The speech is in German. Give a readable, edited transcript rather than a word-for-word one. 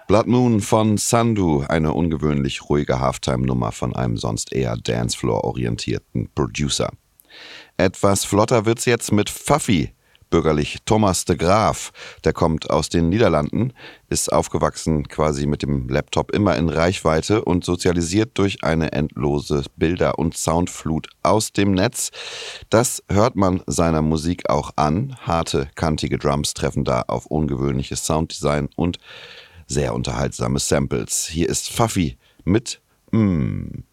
Blood Moon von Sandu, eine ungewöhnlich ruhige Halftime-Nummer von einem sonst eher Dancefloor-orientierten Producer. Etwas flotter wird's jetzt mit Pfaffy, bürgerlich Thomas de Graaf. Der kommt aus den Niederlanden, ist aufgewachsen quasi mit dem Laptop immer in Reichweite und sozialisiert durch eine endlose Bilder- und Soundflut aus dem Netz. Das hört man seiner Musik auch an. Harte, kantige Drums treffen da auf ungewöhnliches Sounddesign und sehr unterhaltsame Samples. Hier ist Pfaffy mit